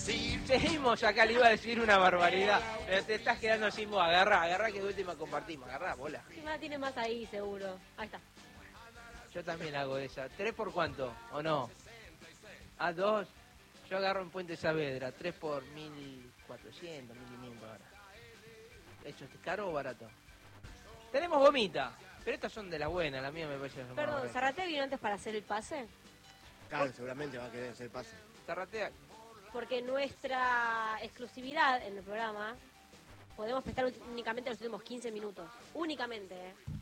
Seguimos, acá le iba a decir una barbaridad. Pero te estás quedando sin voz. Agarrá que de última compartimos. Agarrá, bola. Sí, tiene más ahí, seguro. Ahí está. Yo también hago esa. ¿3 por cuánto? ¿O no? ¿A 2? Yo agarro en Puente Saavedra. 3 por 1400, 1500 ahora. ¿Eso es caro o barato? Tenemos gomita. Pero estas son de las buenas. La mía me parece... Perdón, ¿Zarratea vino antes para hacer el pase? Claro, seguramente va a querer hacer el pase. Zarratea... Porque nuestra exclusividad en el programa podemos prestar únicamente los últimos 15 minutos. Únicamente,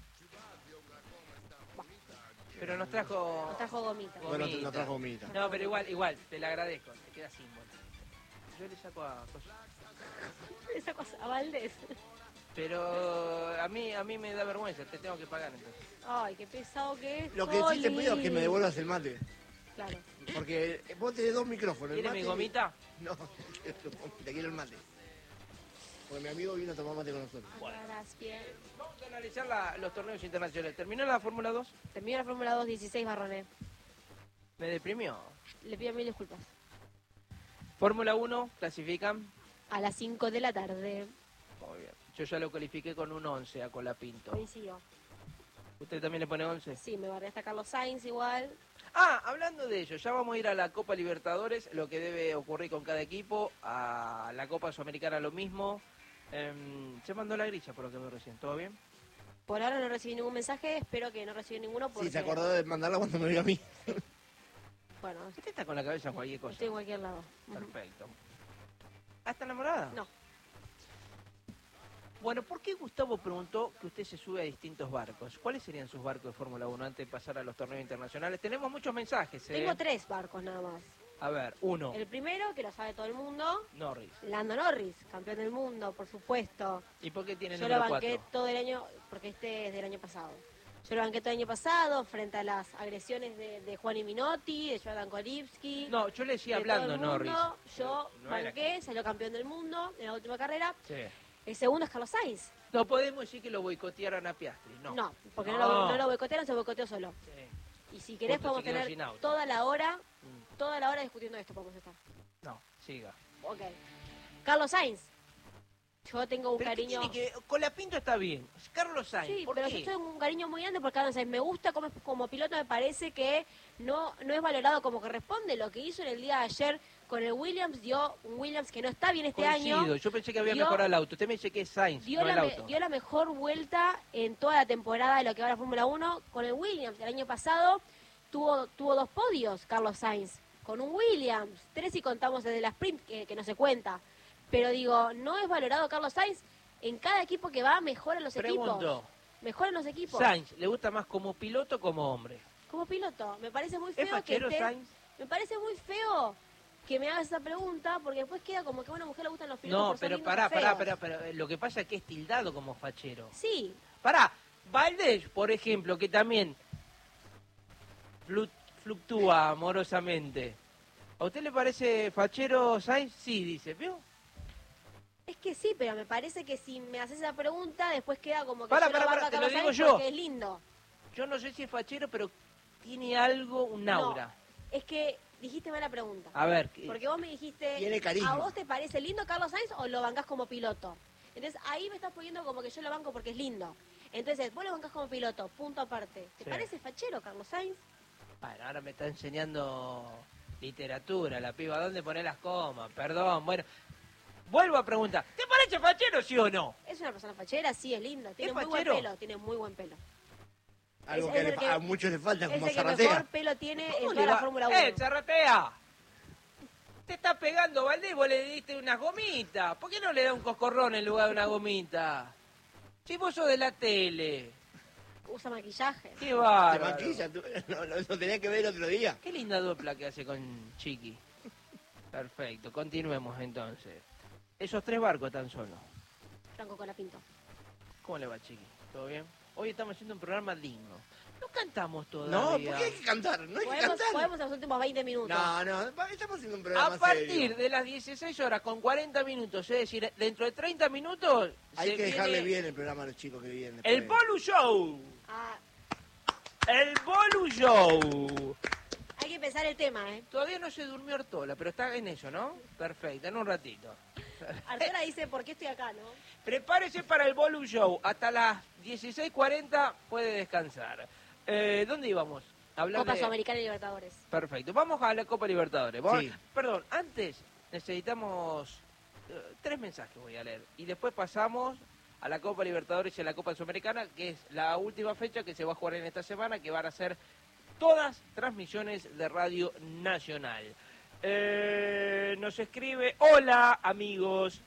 Pero nos trajo... Nos trajo gomita. Bueno, nos trajo gomita. No, pero igual, te la agradezco. Te queda sin bola. Yo le saco a... Esa cosa, a Valdés. Pero a mí me da vergüenza. Te tengo que pagar entonces. Ay, qué pesado que es. Lo que sí te pido es que me devuelvas el mate. Claro. Porque vos tenés 2 micrófonos. ¿Quieres mi gomita? No, te quiero el mate. Porque mi amigo vino a tomar mate con nosotros. Bien. Vamos a analizar los torneos internacionales. ¿Terminó la Fórmula 2? Terminó la Fórmula 2, 16 Barroné. ¿Me deprimió? Le pido mil disculpas. Fórmula 1, clasifican. A las 5 de la tarde. Muy bien. Yo ya lo califiqué con un 11 a Colapinto. Coincido. ¿Usted también le pone 11? Sí, me barré hasta Carlos Sainz igual. Ah, hablando de ello, ya vamos a ir a la Copa Libertadores, lo que debe ocurrir con cada equipo, a la Copa Sudamericana lo mismo. Se mandó la grilla por lo que veo recién, ¿todo bien? Por ahora no recibí ningún mensaje, espero que no recibí ninguno porque... Sí, se acordó de mandarla cuando me vio a mí. Bueno, Usted está con la cabeza en cualquier cosa. estoy en cualquier lado. Perfecto. ¿Está enamorada? No. Bueno, ¿por qué Gustavo preguntó que usted se sube a distintos barcos? ¿Cuáles serían sus barcos de Fórmula 1 antes de pasar a los torneos internacionales? Tenemos muchos mensajes, ¿eh? Tengo 3 barcos nada más. A ver, 1. El primero, que lo sabe todo el mundo, Norris. Lando Norris, campeón del mundo, por supuesto. ¿Y por qué tiene el Yo lo número banqué 4? todo el año, porque este es del año pasado. Yo lo banqué todo el año pasado, frente a las agresiones de Juan y Minotti, de Jordan Kolipski. No, yo le decía de hablando todo el mundo. Norris. Yo No era banqué, salió campeón del mundo en la última carrera. Sí. El segundo es Carlos Sainz. No podemos decir que lo boicotearon a Piastri, no. No, porque No. no lo boicotearon, se boicoteó solo. Sí. Y si querés Justo podemos se quedó tener sin auto. toda la hora discutiendo esto, podemos estar. No, siga. Ok. Carlos Sainz. Yo tengo un Pero ¿qué cariño... tiene que... Colapinto está bien. Carlos Sainz, Sí, ¿por pero qué? yo tengo un cariño muy grande por Carlos Sainz. Me gusta como piloto, me parece que no es valorado como corresponde. Lo que hizo en el día de ayer con el Williams, dio un Williams que no está bien este Coincido. año. Yo pensé que había Dio- mejorado el auto. Usted me dice que es Sainz, Dio, no el auto. dio la mejor vuelta en toda la temporada de lo que va la Fórmula 1 con el Williams. El año pasado tuvo 2 podios Carlos Sainz con un Williams. 3 si contamos desde la sprint, que no se cuenta. Pero digo, no es valorado Carlos Sainz. En cada equipo que va, mejoran los Pregunto. equipos. Mejoran los equipos. Sainz, ¿le gusta más como piloto o como hombre? Como piloto, me parece muy ¿Es feo que fachero esté... Sainz? Me parece muy feo que me hagas esa pregunta, porque después queda como que a una mujer le gustan los pilotos No, por ser pero lindos pará, o feos. pará. Lo que pasa es que es tildado como fachero. Sí, Pará, Valdés, por ejemplo, que también fluctúa amorosamente. ¿A usted le parece fachero Sainz? Sí, dice, ¿vio? es que sí, pero me parece que si me haces esa pregunta, después queda como que Pará, yo pará, lo banco pará, a te lo Carlos digo Sainz yo. porque es lindo. Yo no sé si es fachero, pero tiene algo, un aura. No, es que dijiste mala pregunta. A ver, Porque vos me dijiste, Tiene carisma. ¿a vos te parece lindo Carlos Sainz o lo bancás como piloto? Entonces ahí me estás poniendo como que yo lo banco porque es lindo. Entonces, vos lo bancás como piloto, punto aparte. ¿Te Sí. parece fachero Carlos Sainz? bueno, ahora me está enseñando literatura, la piba. ¿Dónde pone las comas? Perdón, bueno. Vuelvo a preguntar, ¿te parece fachero, sí o no? Es una persona fachera, sí, es lindo. Tiene ¿Es muy fachero? buen pelo, tiene muy buen pelo. Algo Es que, el que- a muchos les falta, Es como el que Zarratea. mejor pelo tiene en ¿Cómo toda le la va? Fórmula 1. Zarratea! Te está pegando, Valdés, vos le diste unas gomitas. ¿Por qué no le da un coscorrón en lugar de una gomita? Si vos sos de la tele. Usa maquillaje. Qué Te bárbaro. maquilla, lo tenía que ver el otro día. Qué linda dupla que hace con Chiqui. Perfecto, continuemos entonces. Esos 3 barcos tan solo. Franco Colapinto. ¿Cómo le va, Chiqui? ¿Todo bien? Hoy estamos haciendo un programa digno. No cantamos No, todavía. ¿por qué hay que cantar? No hay que Podemos cantar. en los últimos 20 minutos. No, estamos haciendo un programa A partir serio. de las 16 horas con 40 minutos, es decir, dentro de 30 minutos... Hay se que dejarle viene bien el programa a los chicos que vienen. El después. Bolu Show. Ah, El Bolu Show. hay que que pensar el tema, ¿eh? Todavía no se durmió Artola, pero está en eso, ¿no? Perfecto, en un ratito. Artola dice, ¿por qué estoy acá, no? Prepárese para el Bolu Show. Hasta las 16:40 puede descansar. ¿Dónde íbamos? Hablar Copa de... Sudamericana y Libertadores. Perfecto. Vamos a la Copa Libertadores. Vamos- Sí. Perdón, antes necesitamos 3 mensajes, voy a leer. Y después pasamos a la Copa Libertadores y a la Copa Sudamericana, que es la última fecha que se va a jugar en esta semana, que van a ser todas transmisiones de Radio Nacional. Nos escribe, hola amigos,